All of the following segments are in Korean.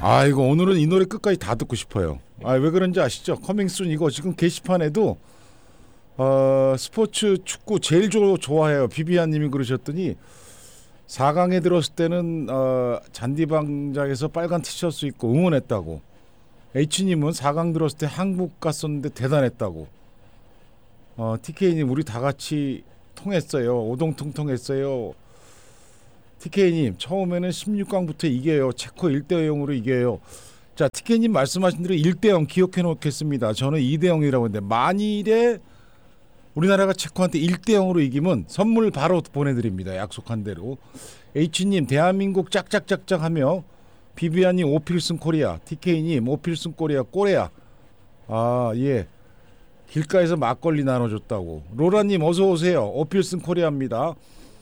아 이거 오늘은 이 노래 끝까지 다 듣고 싶어요. 아 왜 그런지 아시죠? 커밍순 이거 지금 게시판에도 스포츠 축구 제일 좋아해요. 비비안님이 그러셨더니 4강에 들었을 때는 잔디광장에서 빨간 티셔츠 입고 응원했다고. H님은 4강 들었을 때 한국 갔었는데 대단했다고. TK님 우리 다 같이 통했어요. 오동통통했어요. TK님 처음에는 16강부터 이겨요. 체코 1대0으로 이겨요. 자 TK님 말씀하신 대로 1대0 기억해 놓겠습니다. 저는 2대0이라고 했는데 만일에 우리나라가 체코한테 1대0으로 이기면 선물 바로 보내드립니다. 약속한 대로. H님 대한민국 짝짝짝짝 하며 비비안님 오필승 코리아, TK님 오필승 코리아 꼬레야. 아 예. 길가에서 막걸리 나눠줬다고. 로라님 어서 오세요. 오필승 코리아입니다.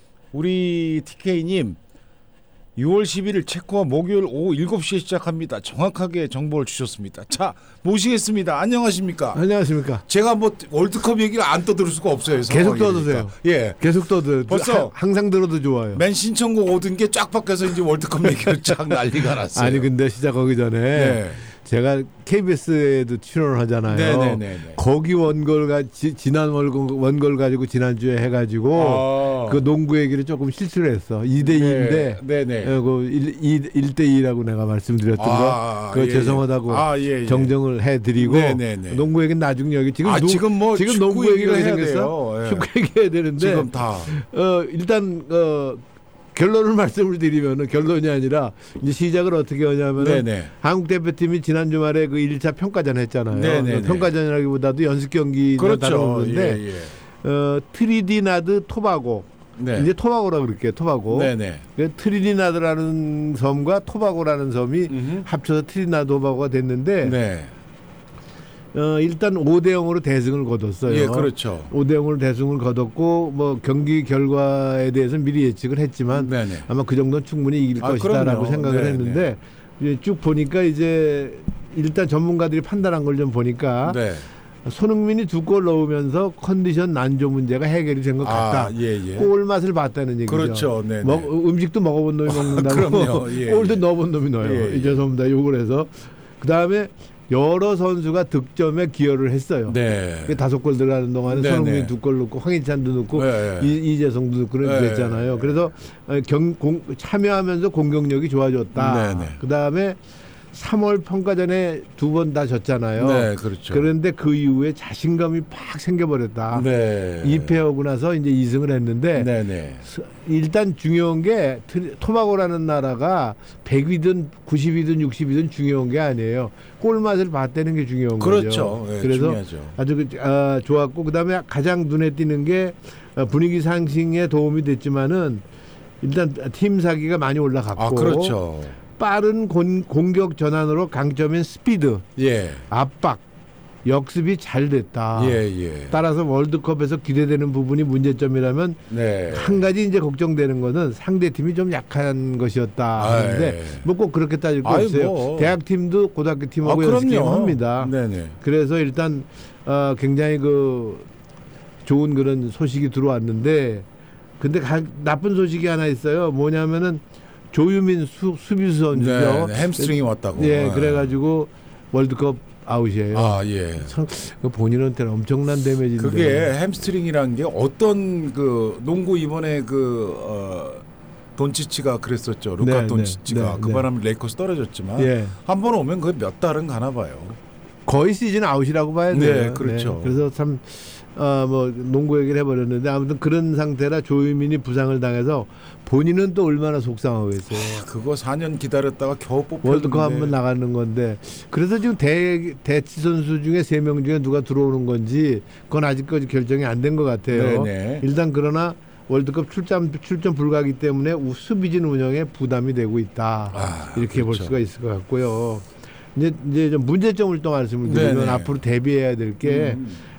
우리 TK님 6월 11일 체코와 목요일 오후 7시에 시작합니다. 정확하게 정보를 주셨습니다. 자 모시겠습니다. 안녕하십니까? 안녕하십니까? 제가 뭐 월드컵 얘기를 안 떠들 수가 없어요. 계속 떠드세요. 예, 계속 떠들. 벌써 항상 들어도 좋아요. 맨 신청곡 오든 게 쫙 바뀌어서 이제 월드컵 얘기로 쫙 난리가 났어요. 아니 근데 시작하기 전에 네. 제가 KBS에도 출연을 하잖아요. 네네네. 거기 원고를 지난 원고를 가지고 지난주에 해가지고 그 농구 얘기를 조금 실수를 했어. 2대2인데 네네. 1대2라고 내가 말씀드렸던 거 그거 예, 죄송하다고 예. 정정을 해드리고 네네네. 농구 얘기는 나중 여기 지금 뭐 지금 농구 얘기가 생겼어. 예. 축구 얘기해야 되는데 지금 다 일단 결론을 말씀을 드리면은 결론이 아니라 이제 시작을 어떻게 하냐면은 네네. 한국 대표팀이 지난 주말에 그 1차 평가전 했잖아요. 네네네. 평가전이라기보다도 연습 경기나 그렇죠. 다름없는데 예. 트리디나드 토바고 네. 이제 토바고라고 그럴게요. 토바고. 네네. 트리디나드라는 섬과 토바고라는 섬이 합쳐서 트리디나드 토바고가 됐는데 네. 일단 5대0으로 대승을 거뒀어요. 예, 그렇죠. 5대0으로 대승을 거뒀고 뭐 경기 결과에 대해서는 미리 예측을 했지만 네네. 아마 그 정도는 충분히 이길 것이다라고 생각을 네네. 했는데 이제 쭉 보니까 이제 일단 전문가들이 판단한 걸 좀 보니까 네. 손흥민이 2골 넣으면서 컨디션 난조 문제가 해결이 된 것 같다. 예. 골 맛을 봤다는 얘기죠. 그렇죠. 네. 음식도 먹어본 놈이 먹는다고. 그럼요. 예, 골도 넣어본 놈이 넣어요. 예. 이 죄송합니다. 욕을 해서 그 다음에 여러 선수가 득점에 기여를 했어요. 네. 5골 들어가는 동안에 네, 손흥민 네. 2골 넣고 황희찬도 넣고 네. 이재성도 넣고 그랬잖아요. 네. 그래서 참여하면서 공격력이 좋아졌다. 네. 그 다음에 3월 평가전에 2번 다 졌잖아요. 네, 그렇죠. 그런데 그 이후에 자신감이 팍 생겨버렸다. 네. 2패하고 나서 이제 2승을 했는데 네네. 일단 중요한 게 토바고라는 나라가 100이든 90이든 60이든 중요한 게 아니에요. 골 맛을 봤다는 게 중요한 그렇죠. 거죠. 네, 그래서 중요하죠. 아주 좋았고 그다음에 가장 눈에 띄는 게 분위기 상승에 도움이 됐지만은 일단 팀 사기가 많이 올라갔고 그렇죠. 빠른 공격 전환으로 강점인 스피드, 예. 압박, 역습이 잘 됐다. 예. 따라서 월드컵에서 기대되는 부분이 문제점이라면 네. 한 가지 이제 걱정되는 거는 상대 팀이 좀 약한 것이었다 하는데 뭐 꼭 그렇게 따질 거 없어요. 뭐. 대학 팀도 고등학교 팀하고 연습 게임 합니다. 네네. 그래서 일단 굉장히 그 좋은 그런 소식이 들어왔는데 근데 나쁜 소식이 하나 있어요. 뭐냐면은 조유민 수비수 선수죠. 네, 햄스트링이 왔다고. 예, 그래가지고 월드컵 아웃이에요. 예. 참 본인한테는 엄청난 데미지인데. 그게 햄스트링이라는 게 어떤 그 농구 이번에 돈치치가 그랬었죠. 루카 돈치치가 그 바람에 레이커스 떨어졌지만 한 번 오면 그 몇 달은 가나 봐요. 거의 시즌 아웃이라고 봐야 돼요. 네, 그렇죠. 그래서 참 뭐 농구 얘기를 해버렸는데 아무튼 그런 상태라 조유민이 부상을 당해서 본인은 또 얼마나 속상하겠어요. 그거 4년 기다렸다가 겨우 뽑혔는데 월드컵 한번 나가는 건데 그래서 지금 대치 선수 중에 3명 중에 누가 들어오는 건지 그건 아직까지 결정이 안 된 것 같아요. 네네. 일단 그러나 월드컵 출전 불가이기 때문에 수비진 운영에 부담이 되고 있다. 이렇게 볼 수가 있을 것 같고요. 이제 좀 문제점을 또 말씀을 드리면 앞으로 대비해야 될 게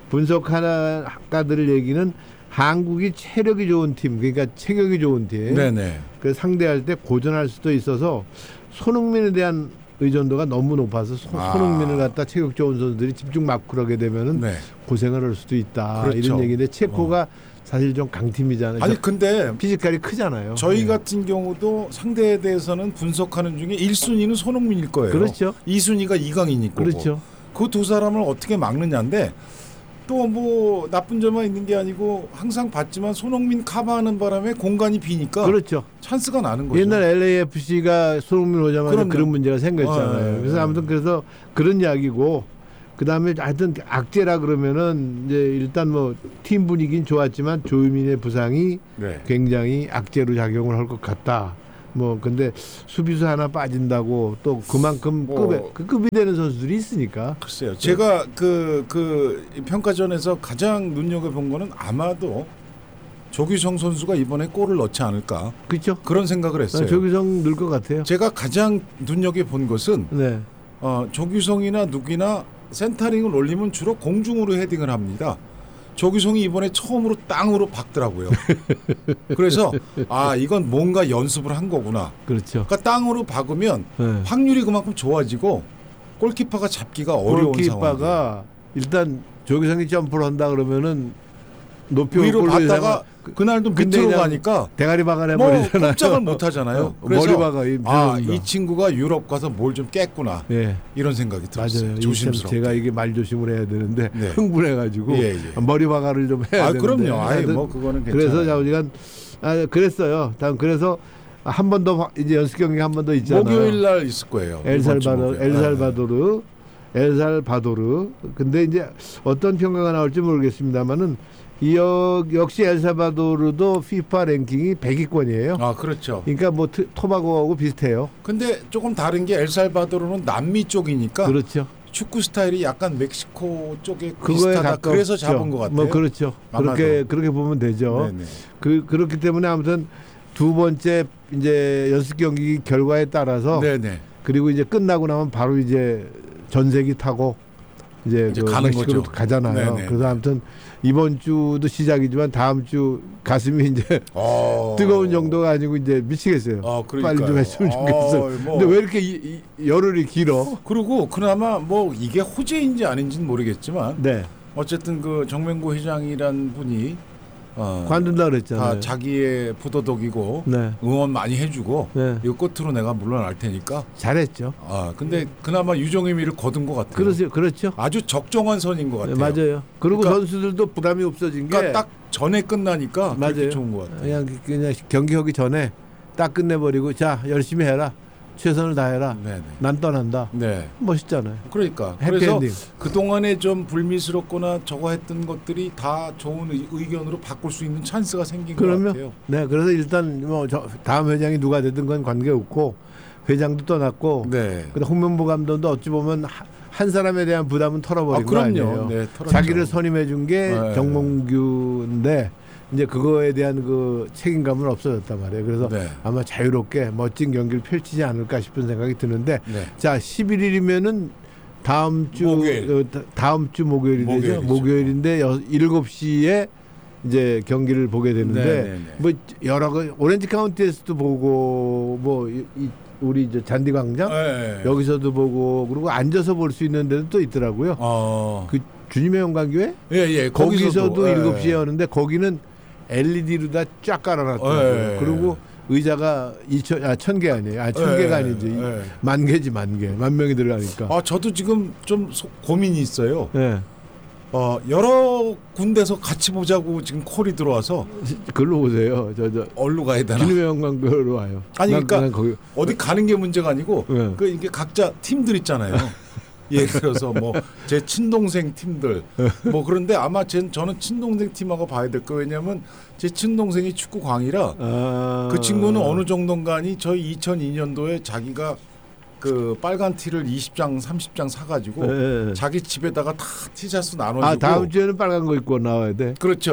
분석가들 얘기는 한국이 체력이 좋은 팀, 그러니까 체격이 좋은 팀, 그 상대할 때 고전할 수도 있어서 손흥민에 대한 의존도가 너무 높아서 손흥민을 갖다 체격 좋은 선수들이 집중 마크를 하게 되면은 네. 고생을 할 수도 있다. 그렇죠. 이런 얘기인데 체코가 사실 좀 강팀이잖아요. 아니 근데 피지컬이 크잖아요. 저희 네. 같은 경우도 상대에 대해서는 분석하는 중에 1순위는 손흥민일 거예요. 그렇죠. 2순위가 이강인일 거고. 그렇죠. 그 두 사람을 어떻게 막느냐인데 또 뭐 나쁜 점만 있는 게 아니고 항상 봤지만 손흥민 커버하는 바람에 공간이 비니까 그렇죠. 찬스가 나는 거죠. 옛날 LAFC가 손흥민 오자마자 그럼요. 그런 문제가 생겼잖아요. 네. 그래서 아무튼 그래서 그런 이야기고 그다음에 하여튼 악재라 그러면은 이제 일단 뭐 팀 분위기는 좋았지만 조유민의 부상이 네. 굉장히 악재로 작용을 할 것 같다. 뭐 근데 수비수 하나 빠진다고 또 그만큼 급이 되는 선수들이 있으니까. 글쎄요. 제가 그 평가전에서 가장 눈여겨본 거는 아마도 조규성 선수가 이번에 골을 넣지 않을까. 그렇죠. 그런 생각을 했어요. 조규성 늘 것 같아요. 제가 가장 눈여겨본 것은 네. 조규성이나 누구나 센터링을 올리면 주로 공중으로 헤딩을 합니다. 조규성이 이번에 처음으로 땅으로 박더라고요. 그래서 이건 뭔가 연습을 한 거구나. 그렇죠. 그러니까 땅으로 박으면 네. 확률이 그만큼 좋아지고 골키퍼가 잡기가 어려운 상황. 골키퍼가 일단 조규성이 점프를 한다 그러면은 높이 위로 봤다가 그날도 밑으로 가니까 대가리 박아내 뭐 버리잖아요. 꼼짝을 못 하잖아요. 그래서 머리 박아. 이 친구가 유럽 가서 뭘 좀 깼구나. 예. 이런 생각이 들었어요. 맞아요. 조심스럽게. 제가 이게 말 조심을 해야 되는데 네. 흥분해가지고 머리 박아를 좀 해야 되는데. 그럼요. 뭐 그거는 괜찮아요. 그래서 자우지간 그랬어요. 다음 그래서 한 번 더 이제 연습 경기 한 번 더 있잖아요. 목요일 날 있을 거예요. 엘살바도르. 근데 이제 어떤 평가가 나올지 모르겠습니다만은 역시 엘살바도르도 피파 랭킹이 100위권이에요. 그렇죠. 그러니까 뭐 토바고하고 비슷해요. 근데 조금 다른 게 엘살바도르는 남미 쪽이니까 그렇죠. 축구 스타일이 약간 멕시코 쪽에 그거에 비슷하다. 가깝죠. 그래서 잡은 것 같아요. 뭐 그렇죠. 그렇게 보면 되죠. 그렇기 때문에 아무튼 두 번째 이제 연습 경기 결과에 따라서 그리고 이제 끝나고 나면 바로 이제 전세기 타고 이제 가는 멕시코로 거죠. 가잖아요. 그래서 아무튼 이번 주도 시작이지만 다음 주 가슴이 이제 뜨거운 정도가 아니고 이제 미치겠어요. 빨리 좀 했으면 좋겠어. 근데 왜 이렇게 열흘이 길어? 그리고 그나마 뭐 이게 호재인지 아닌지는 모르겠지만 네. 어쨌든 그 정명구 회장이란 분이 관둔다 그랬잖아요. 다 자기의 부도덕이고 응원 많이 해주고 이거 끝으로 내가 물러날 테니까 잘했죠. 근데 그나마 유종의 미를 거둔 것 같아요. 그렇죠. 아주 적정한 선인 것 같아요. 맞아요. 그리고 그러니까, 선수들도 부담이 없어진 게 딱 전에 끝나니까 맞아요. 좋은 것 같아요. 그냥 경기 하기 전에 딱 끝내버리고 자 열심히 해라. 최선을 다해라. 난 떠난다. 멋있잖아요. 그러니까 해피엔딩. 그래서 그동안에 좀 불미스럽거나 저거 했던 것들이 다 좋은 의견으로 바꿀 수 있는 찬스가 생긴 것 같아요. 네, 그래서 일단 뭐 다음 회장이 누가 되든 건 관계없고 회장도 떠났고 근데 홍명보 감독도 어찌 보면 한 사람에 대한 부담은 털어버린 거 아니에요. 자기를 선임해 준 게 정몽규인데 이제 그거에 대한 그 책임감은 없어졌단 말이에요. 그래서 아마 자유롭게 멋진 경기를 펼치지 않을까 싶은 생각이 드는데 자 11일이면은 다음 주 목요일이 되죠. 목요일인데 7시에 이제 경기를 보게 되는데 뭐 여러 거 오렌지 카운티에서도 보고 뭐 우리 저 잔디광장 여기서도 보고 그리고 앉아서 볼 수 있는 데도 또 있더라고요. 그 주님의 영광교회 거기서도 7시에 하는데 거기는 LED로 다 쫙 깔아놨더라고요. 그리고 의자가 1,000개 아니에요. 1,000개가 아니지. 10,000개지 10,000개. 10,000명이 들어가니까. 저도 지금 좀 고민이 있어요. 여러 군데서 같이 보자고 지금 콜이 들어와서 글로 오세요. 어디로 가야 되나? 주님의 영광교회로 와요. 아니 그러니까 거기 어디 가는 게 문제가 아니고 그 이게 각자 팀들 있잖아요. 예를 들어서 뭐 제 친동생 팀들 뭐 그런데 아마 저는 친동생 팀하고 봐야 될 거 왜냐하면 제 친동생이 축구 광이라 그 친구는 어느 정도인가니 저희 2002년도에 자기가 그 빨간 티를 20장 30장 사가지고 자기 집에다가 다 티셔츠 나눠주고 다음 주에는 빨간 거 입고 나와야 돼. 그렇죠.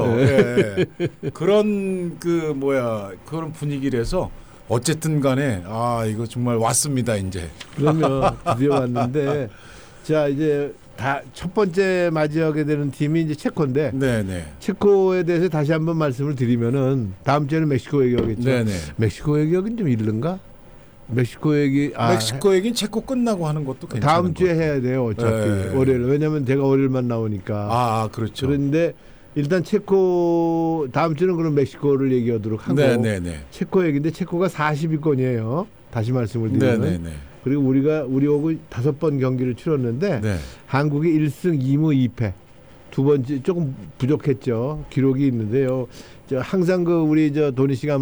그런 그런 분위기라서 어쨌든 간에 이거 정말 왔습니다 이제. 그러면 드디어 왔는데 자 이제 다 첫 번째 맞이하게 되는 팀이 이제 체코인데 체코에 대해서 다시 한번 말씀을 드리면은 다음 주에는 멕시코 얘기하겠죠. 멕시코 얘기하기는 좀 이른가? 멕시코 얘기 멕시코 얘기는 체코 끝나고 하는 것도 괜찮은 다음 주에 것 해야 돼요. 어차피 네. 월요일. 왜냐하면 제가 월요일만 나오니까. 그렇죠. 그런데 일단 체코 다음 주는 그럼 멕시코를 얘기하도록 하고 네네네. 체코 얘기인데 체코가 40위권이에요. 다시 말씀을 드리면. 네네네. 그리고 우리하고 5번 경기를 치렀는데 네. 한국이 1승 2무 2패. 두 번째 조금 부족했죠. 기록이 있는데요. 항상 우리 도니 씨가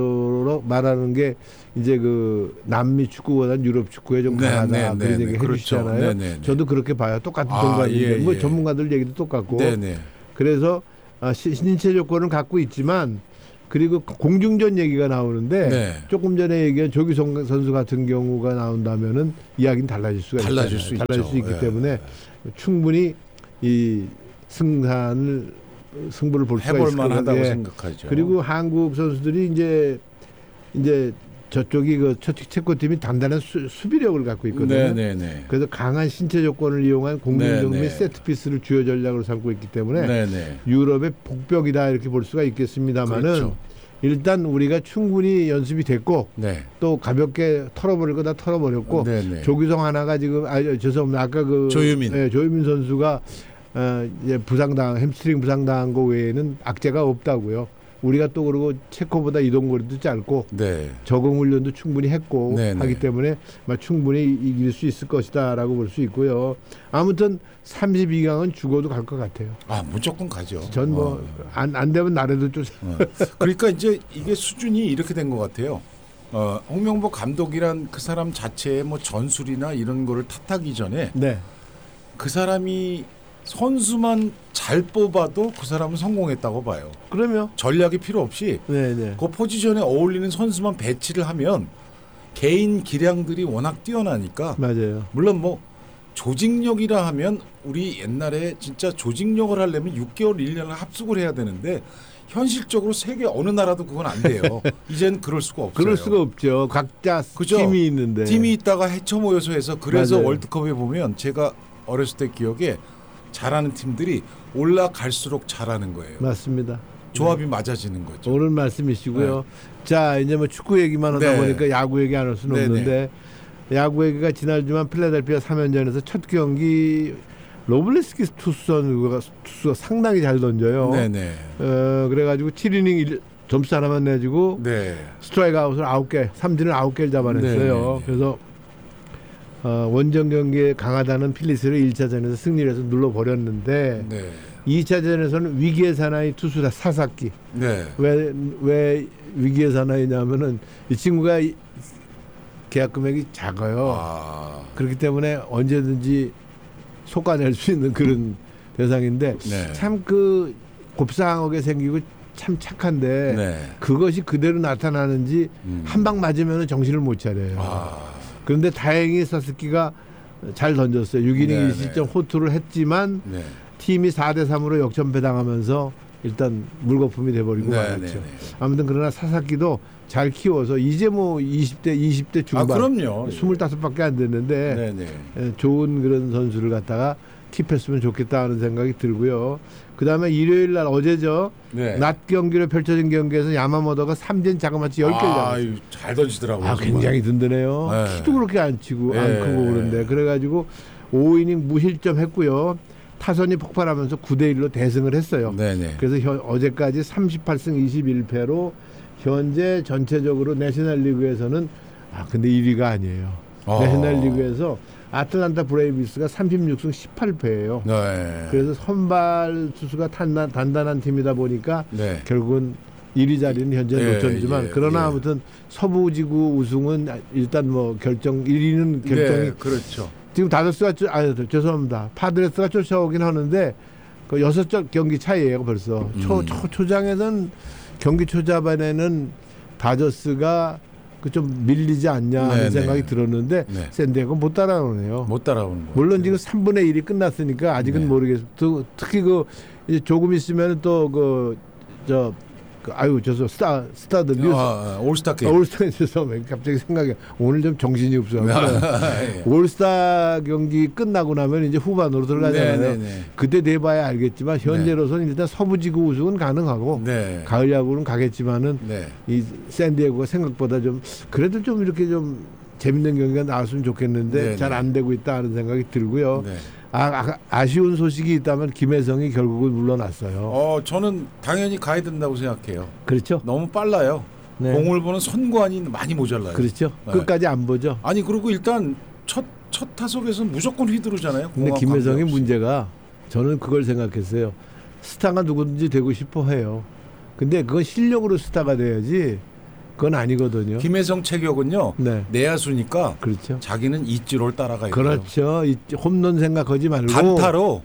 말하는 게 이제 남미 축구보다는 유럽 축구에 좀 강하다 그런 얘기 해주시잖아요. 네네. 저도 그렇게 봐요. 똑같은 동감인데 뭐 전문가들 얘기도 똑같고. 네네. 그래서 신체 조건은 갖고 있지만 그리고 공중전 얘기가 나오는데 네. 조금 전에 얘기한 조규성 선수 같은 경우가 나온다면은 이야기는 달라질 수 있기 네. 때문에 충분히 이 승부를 볼 수가 해볼 있을 만하다고 예. 생각하죠. 그리고 한국 선수들이 이제 저쪽이 체코 팀이 단단한 수비력을 갖고 있거든요. 네네네. 그래서 강한 신체 조건을 이용한 공중전 및 네네. 세트피스를 주요 전략으로 삼고 있기 때문에 네네. 유럽의 복병이다 이렇게 볼 수가 있겠습니다만은 그렇죠. 일단 우리가 충분히 연습이 됐고 네. 또 가볍게 털어버릴 거 다 털어버렸고 네네. 조규성 하나가 지금 죄송합니다. 아까 조유민 선수가 이제 햄스트링 부상당한 거 외에는 악재가 없다고요. 우리가 또 그러고 체코보다 이동거리도 짧고 네. 적응 훈련도 충분히 했고 네네. 하기 때문에 충분히 이길 수 있을 것이다라고 볼 수 있고요. 아무튼 32강은 죽어도 갈 것 같아요. 무조건 가죠. 전 안 되면 나라도 좀. 그러니까 이제 이게 수준이 이렇게 된 것 같아요. 홍명보 감독이란 그 사람 자체의 전술이나 이런 거를 탓하기 전에 네. 그 사람이 선수만 잘 뽑아도 그 사람은 성공했다고 봐요. 그러면 전략이 필요 없이 네네. 그 포지션에 어울리는 선수만 배치를 하면 개인 기량들이 워낙 뛰어나니까 맞아요. 물론 조직력이라 하면 우리 옛날에 진짜 조직력을 하려면 6개월 1년을 합숙을 해야 되는데 현실적으로 세계 어느 나라도 그건 안 돼요. 이젠 그럴 수가 없어요. 그럴 수가 없죠. 각자 그죠? 팀이 있는데. 팀이 있다가 헤쳐 모여서 해서 그래서 맞아요. 월드컵에 보면 제가 어렸을 때 기억에 잘하는 팀들이 올라갈수록 잘하는 거예요. 맞습니다. 조합이 맞아지는 거죠. 옳은 말씀이시고요. 자 이제 축구 얘기만 하다 네. 보니까 야구 얘기 안 할 수는 네네. 없는데 야구 얘기가 지난 주말 필라델피아 3연전에서 첫 경기 로블레스키 투수가 상당히 잘 던져요. 네네. 그래가지고 7이닝 점수 하나만 내주고 네. 스트라이크 아웃을 9개, 삼진을 9개를 잡아냈어요. 네네. 그래서 원정 경기에 강하다는 필리스를 1차전에서 승리를 해서 눌러버렸는데 네. 2차전에서는 위기의 사나이 투수다 사사키. 네. 왜 위기의 사나이냐면은 이 친구가 계약 금액이 작아요. 그렇기 때문에 언제든지 속아낼 수 있는 그런 대상인데 네. 참 곱상하게 생기고 참 착한데 네. 그것이 그대로 나타나는지 한 방 맞으면 정신을 못 차려요. 그런데 다행히 사스키가 잘 던졌어요. 6이닝 1실점 호투를 했지만 네. 팀이 4대3으로 역전패당하면서 일단 물거품이 돼버리고 말았죠. 아무튼 그러나 사사키도 잘 키워서 이제 20대 중반 그럼요. 25밖에 안 됐는데 좋은 그런 선수를 갖다가 킵했으면 좋겠다 하는 생각이 들고요. 그다음에 일요일 날 어제죠. 네. 낮 경기로 펼쳐진 경기에서 야마모토가 삼진 자그마치 10개를 잡았어요. 잘 던지더라고요. 굉장히 든든해요. 네. 키도 그렇게 안 크고 그런데 그래가지고 5이닝 무실점 했고요. 타선이 폭발하면서 9대1로 대승을 했어요. 네네. 그래서 어제까지 38승 21패로 현재 전체적으로 내셔널리그에서는 근데 1위가 아니에요. 내셔널리그에서 아틀란타 브레이브스가 36승 18패예요. 네. 그래서 선발 투수가 단단한 팀이다 보니까 결국은 1위 자리는 현재 놓쳤지만 그러나 아무튼 서부지구 우승은 일단 1위는 결정이 그렇죠. 지금 다저스가 죄송합니다. 파드레스가 쫓아오긴 하는데 그 6경기 차이예요 벌써. 초장에는 경기 초자반에는 다저스가 좀 밀리지 않냐 하는 생각이 들었는데 샌디에고 못 따라오네요. 못 따라오는 거. 물론 지금 3분의 1이 끝났으니까 아직은 모르겠어요. 특히 이제 조금 있으면 또 저서 스타들 뉴스 올스타 게임. 올스타에서 갑자기 생각이 오늘 좀 정신이 없어요. 예. 올스타 경기 끝나고 나면 이제 후반으로 들어가잖아요. 네네네. 그때 돼봐야 알겠지만 현재로서는 일단 서부지구 우승은 가능하고 네. 가을 야구는 가겠지만은 네. 이 샌디에고가 생각보다 좀 그래도 좀 이렇게 좀 재밌는 경기가 나왔으면 좋겠는데 잘 안 되고 있다 하는 생각이 들고요. 네. 아쉬운 소식이 있다면 김혜성이 결국은 물러났어요. 저는 당연히 가야 된다고 생각해요. 그렇죠. 너무 빨라요. 네. 공을 보는 선관이 많이 모자라요. 그렇죠. 네. 끝까지 안 보죠. 아니 그리고 일단 첫 타석에서는 무조건 휘두르잖아요. 근데 김혜성의 문제가 저는 그걸 생각했어요. 스타가 누구든지 되고 싶어 해요. 근데 그건 실력으로 스타가 돼야지 그건 아니거든요. 김혜성 체격은요. 네. 내야수니까 그렇죠. 자기는 이치로를 따라가야 돼요. 그렇죠. 홈런 생각하지 말고 단타로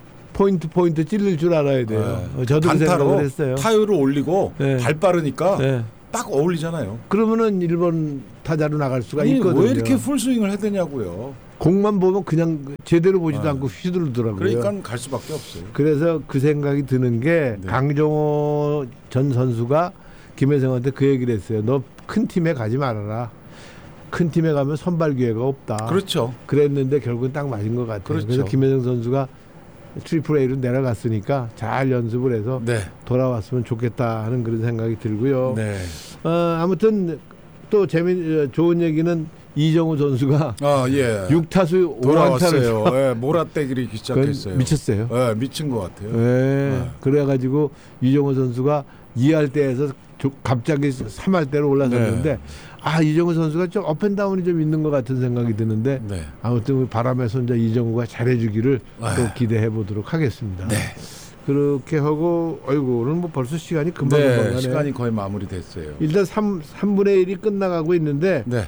포인트 찔릴 줄 알아야 돼요. 저도 그 생각을 했어요. 타율을 올리고 네. 발 빠르니까 네. 딱 어울리잖아요. 그러면은 1번 타자로 나갈 수가 아니, 있거든요. 왜 이렇게 풀스윙을 해야 되냐고요. 공만 보면 그냥 제대로 보지도 않고 휘두르더라고요. 그러니까 갈 수밖에 없어요. 그래서 그 생각이 드는 게 네. 강정호 전 선수가 김혜성한테 그 얘기를 했어요. 너 큰 팀에 가지 말아라. 큰 팀에 가면 선발 기회가 없다. 그렇죠. 그랬는데 결국은 딱 맞은 것 같아요. 그렇죠. 그래서 김혜성 선수가 트리플 A로 내려갔으니까 잘 연습을 해서 네. 돌아왔으면 좋겠다 하는 그런 생각이 들고요. 네. 아무튼 또 좋은 얘기는 이정우 선수가 예. 6타수 5안타를 돌아왔어요. 예, 몰아떼기를 시작했어요. 미쳤어요. 예, 미친 것 같아요. 네. 그래가지고 이정우 선수가 2할 때에서 갑자기 3할 때로 올라섰는데 이정우 선수가 좀 업앤다운이 좀 있는 것 같은 생각이 드는데 네. 아무튼 바람의 손자 이정우가 잘해주기를 또 기대해 보도록 하겠습니다. 네. 그렇게 하고 오늘 뭐 벌써 시간이 금방 가네. 시간이 거의 마무리됐어요. 일단 3분의 1이 끝나가고 있는데 네.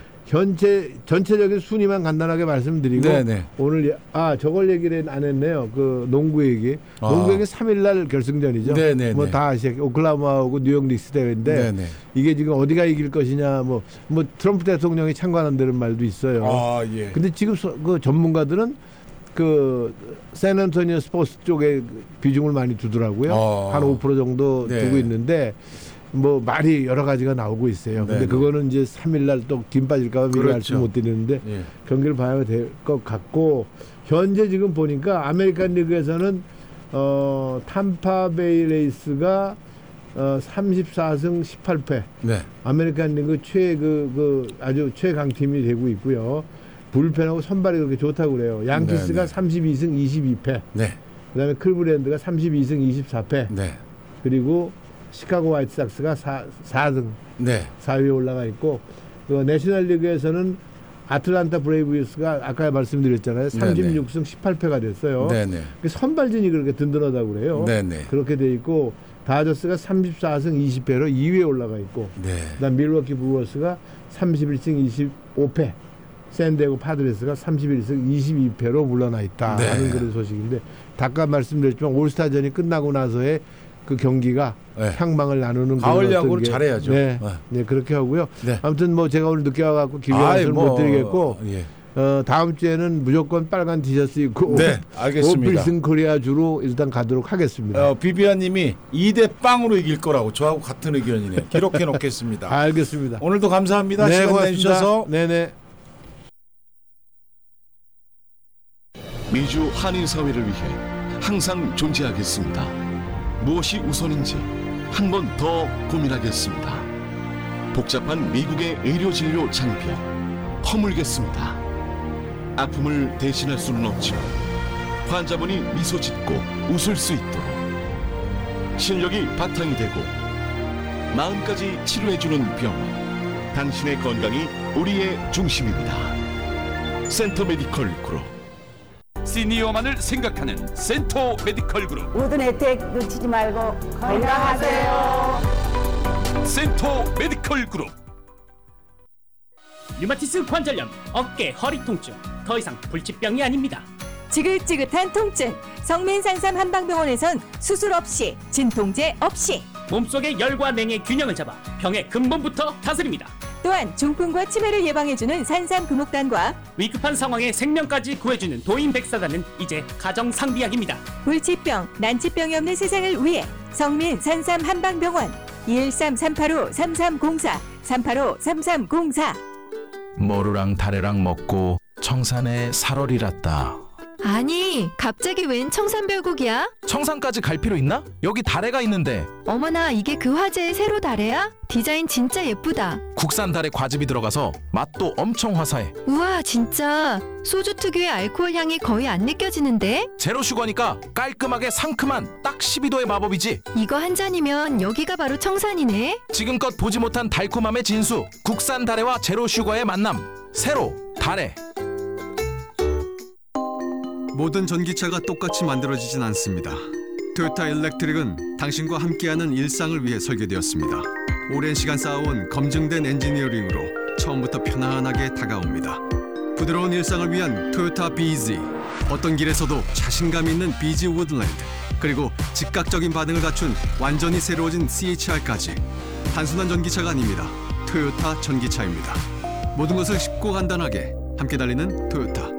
전체적인 순위만 간단하게 말씀드리고 네. 오늘 저걸 얘기를 안 했네요. 그 농구 얘기. 농구 얘기 3일날 결승전이죠. 네네. 뭐 다 아시겠고 오클라호마하고 뉴욕 닉스 대회인데 네네. 이게 지금 어디가 이길 것이냐 뭐 트럼프 대통령이 참관한다는 말도 있어요. 예. 근데 지금 그 전문가들은 그 샌안토니오 스포츠 쪽에 비중을 많이 두더라고요. 한 5% 정도 두고 있는데 뭐 말이 여러 가지가 나오고 있어요. 근데 그거는 이제 3일날 또 김 빠질까 봐 미리 말씀 못 드리는데 경기를 봐야 될 것 같고 현재 지금 보니까 아메리칸 리그에서는 탐파베이 레이스가 34승 18패. 네. 아메리칸 리그 아주 최강팀이 되고 있고요. 불펜하고 선발이 그렇게 좋다고 그래요. 양키스가 32승 22패. 네. 그다음에 클브랜드가 32승 24패. 네. 그리고 시카고 화이트삭스가 4등. 네. 4위에 올라가 있고 그 내셔널리그에서는 아틀란타 브레이브스가 아까 말씀드렸잖아요. 36승 18패가 됐어요. 네네. 선발진이 그렇게 든든하다고 그래요. 네네. 그렇게 돼 있고 다저스가 34승 20패로 2위에 올라가 있고 그다음 밀워키 브루어스가 31승 25패. 샌디에고 파드레스가 31승 22패로 물러나 있다 하는 그런 소식인데 아까 말씀드렸지만 올스타전이 끝나고 나서의 그 경기가 향방을 나누는 가을 야구를 잘해야죠. 네, 그렇게 하고요. 아무튼 뭐 제가 오늘 늦게 와갖고 기회 말씀 못 드리겠고 다음 주에는 무조건 빨간 티셔츠 입고 알겠습니다. 오필슨 코리아 주로 일단 가도록 하겠습니다. 비비안님이 2대0으로 이길 거라고 저하고 같은 의견이네요. 기록해 놓겠습니다. 알겠습니다. 오늘도 감사합니다. 네, 시간 고맙습니다. 내주셔서. 네네. 미주 한인 사회를 위해 항상 존재하겠습니다. 무엇이 우선인지 한 번 더 고민하겠습니다. 복잡한 미국의 의료 진료 장벽 허물겠습니다. 아픔을 대신할 수는 없지만 환자분이 미소 짓고 웃을 수 있도록 실력이 바탕이 되고 마음까지 치료해주는 병원, 당신의 건강이 우리의 중심입니다. 센터 메디컬 그룹. 시니어만을 생각하는 센터 메디컬 그룹. 모든 혜택 놓치지 말고 건강하세요. 센터 메디컬 그룹. 류마티스 관절염, 어깨, 허리 통증, 더 이상 불치병이 아닙니다. 지긋지긋한 통증, 성민산삼 한방병원에선 수술 없이, 진통제 없이, 몸속의 열과 냉의 균형을 잡아 병의 근본부터 다스립니다. 또한 중풍과 치매를 예방해주는 산삼 금옥단과 위급한 상황에 생명까지 구해주는 도인백사단은 이제 가정상비약입니다. 불치병, 난치병이 없는 세상을 위해 성민 산삼 한방병원 213-385-3304 385-3304. 모루랑 다래랑 먹고 청산에 살얼이랐다. 아니, 갑자기 웬 청산별곡이야? 청산까지 갈 필요 있나? 여기 다래가 있는데. 어머나, 이게 그 화제의 세로 다래야? 디자인 진짜 예쁘다. 국산 다래 과즙이 들어가서 맛도 엄청 화사해. 우와, 진짜 소주 특유의 알코올 향이 거의 안 느껴지는데? 제로 슈거니까 깔끔하게 상큼한 딱 12도의 마법이지. 이거 한 잔이면 여기가 바로 청산이네. 지금껏 보지 못한 달콤함의 진수, 국산 다래와 제로 슈거의 만남. 세로 다래. 모든 전기차가 똑같이 만들어지진 않습니다. 토요타 일렉트릭은 당신과 함께하는 일상을 위해 설계되었습니다. 오랜 시간 쌓아온 검증된 엔지니어링으로 처음부터 편안하게 다가옵니다. 부드러운 일상을 위한 토요타 BZ, 어떤 길에서도 자신감 있는 BZ 우드랜드, 그리고 즉각적인 반응을 갖춘 완전히 새로워진 CHR까지. 단순한 전기차가 아닙니다. 토요타 전기차입니다. 모든 것을 쉽고 간단하게 함께 달리는 토요타.